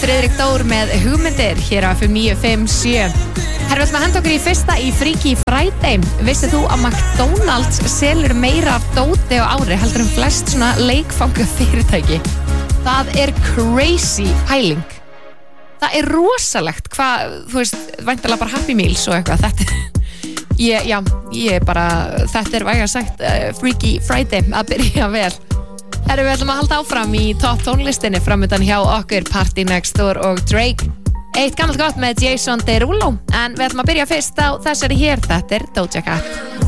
Friðrik Dór með hugmyndir hér á FM 957. Herra, við ætlum að henda okkur í fyrsta í Freaky Friday. Vissið þú að McDonald's selur meira af dóti á ári heldur flest svona leikfanga fyrirtæki? Það er crazy pæling. Það er rosalegt hvað, þú veist, væntanlega bara Happy Meals og eitthvað. Þetta er væga sagt Freaky Friday að byrja vel. Herru, við ætlum að halda áfram í topp tónlistinni framöndan hjá okkur Party Next Door og Drake. Eitt gammalt gott með Jason Derulo, en við ætlum að byrja fyrst á þessari hér, þetta er Doja Cat.